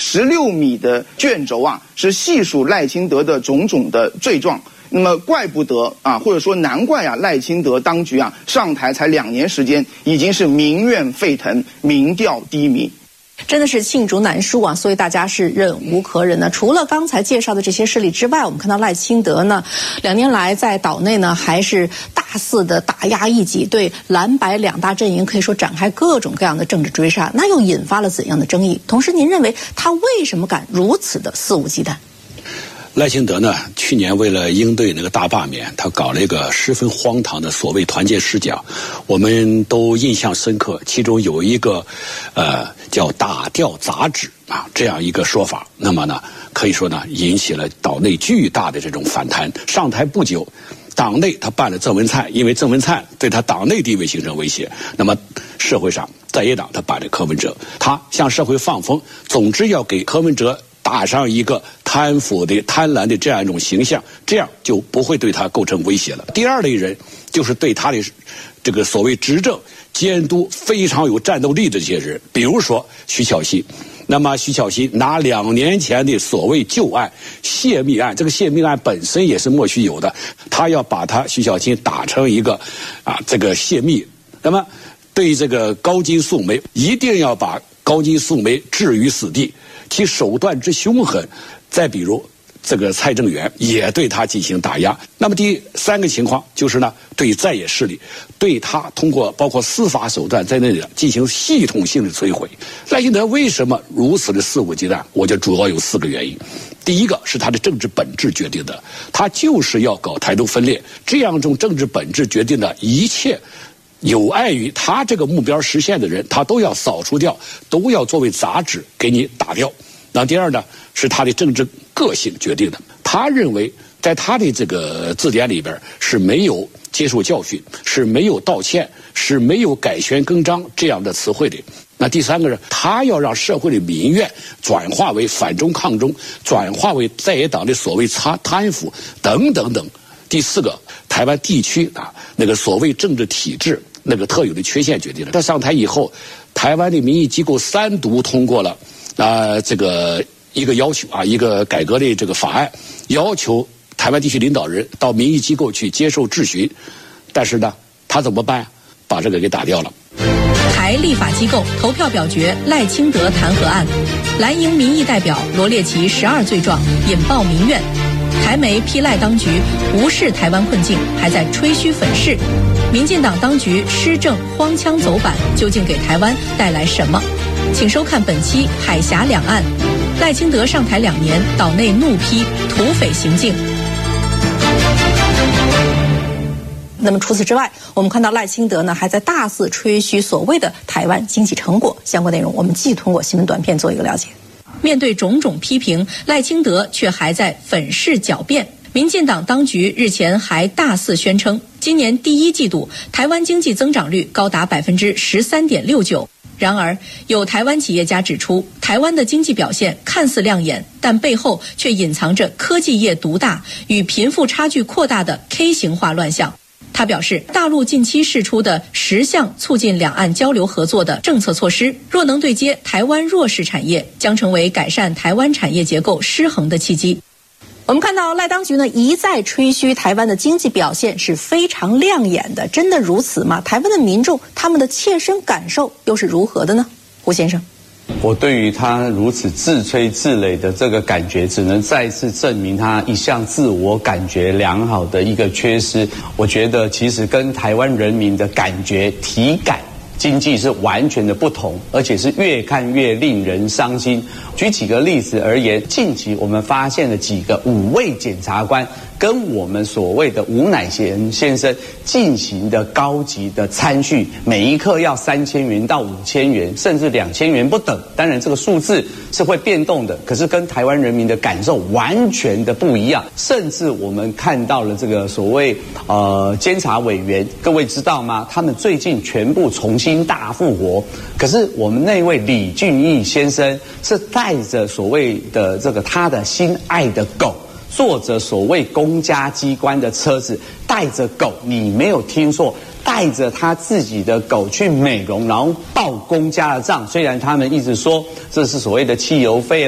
16米的卷轴啊，是细数赖清德的种种的罪状。那么怪不得啊，或者说难怪啊，赖清德当局啊上台才2年时间，已经是民怨沸腾，民调低迷。 真的是罄竹难书啊，所以大家是忍无可忍呢。除了刚才介绍的这些事例之外，我们看到赖清德呢，2年来在岛内呢还是大肆的打压异己，对蓝白2大阵营可以说展开各种各样的政治追杀，那又引发了怎样的争议？同时，您认为他为什么敢如此的肆无忌惮？ 赖清德呢，去年为了应对那个大罢免，他搞了一个十分荒唐的所谓团结师奖，我们都印象深刻。其中有一个，叫打掉杂质啊这样一个说法。那么呢，可以说呢，引起了岛内巨大的这种反弹。上台不久，党内他办了郑文灿，因为郑文灿对他党内地位形成威胁。那么社会上在野党他办了柯文哲，他向社会放风，总之要给柯文哲打上一个贪腐的、贪婪的这样一种形象，这样就不会对他构成威胁了。第二类人就是对他的这个所谓执政监督非常有战斗力的这些人，比如说徐巧芯。那么徐巧芯拿2年前的所谓旧案泄密案，这个泄密案本身也是莫须有的，他要把徐巧芯打成一个这个泄密。那么对这个高金素梅，一定要把高金素梅置于死地。其手段之凶狠，再比如这个蔡正元也对他进行打压。那么第3个情况就是呢，对在野势力，对他通过包括司法手段在内的进行系统性的摧毁。赖清德为什么如此的肆无忌惮？我觉得主要有4个原因。第一个是他的政治本质决定的，他就是要搞台独分裂，这样一种政治本质决定的一切有碍于他这个目标实现的人，他都要扫除掉，都要作为杂质给你打掉。那第二呢，是他的政治个性决定的。他认为在他的这个字典里边是没有接受教训，是没有道歉，是没有改弦更张这样的词汇的。那第3个呢，他要让社会的民怨转化为反中抗中，转化为在野党的所谓贪腐等等等。第4个，台湾地区那个所谓政治体制那个特有的缺陷决定了。他上台以后，台湾的民意机构3读通过了这个一个要求一个改革的这个法案，要求台湾地区领导人到民意机构去接受质询。但是呢，他怎么办？把这个给打掉了。 台立法机构投票表决赖清德弹劾案，蓝营民意代表罗列其12罪状，引爆民怨。台媒批赖当局无视台湾困境，还在吹嘘粉饰。民进党当局施政荒腔走板，究竟给台湾带来什么？请收看本期《海峡两岸》。赖清德上台2年，岛内怒批土匪行径。那么除此之外，我们看到赖清德呢还在大肆吹嘘所谓的台湾经济成果。相关内容我们继续通过新闻短片做一个了解。面对种种批评，赖清德却还在粉饰狡辩。民进党当局日前还大肆宣称，今年第1季度台湾经济增长率高达13.69%。然而，有台湾企业家指出，台湾的经济表现看似亮眼，但背后却隐藏着科技业独大与贫富差距扩大的 K 型化乱象。他表示，大陆近期释出的10项促进两岸交流合作的政策措施，若能对接台湾弱势产业，将成为改善台湾产业结构失衡的契机。我们看到赖当局呢一再吹嘘台湾的经济表现是非常亮眼的，真的如此吗？台湾的民众他们的切身感受又是如何的呢？胡先生， 我对于他如此自吹自擂的这个感觉，只能再次证明他一向自我感觉良好的一个缺失。我觉得其实跟台湾人民的感觉体感经济是完全的不同，而且是越看越令人伤心。举几个例子而言，近期我们发现了几个5位检察官跟我们所谓的吴乃贤先生进行的高级的参叙，每一克要3000元到5000元，甚至2000元不等。当然这个数字是会变动的，可是跟台湾人民的感受完全的不一样。甚至我们看到了这个所谓监察委员，各位知道吗？他们最近全部重新大复活，可是我们那位李俊毅先生是带着所谓的这个他的心爱的狗，坐着所谓公家机关的车子，带着狗，你没有听错，带着他自己的狗去美容，然后报公家的账。虽然他们一直说这是所谓的汽油费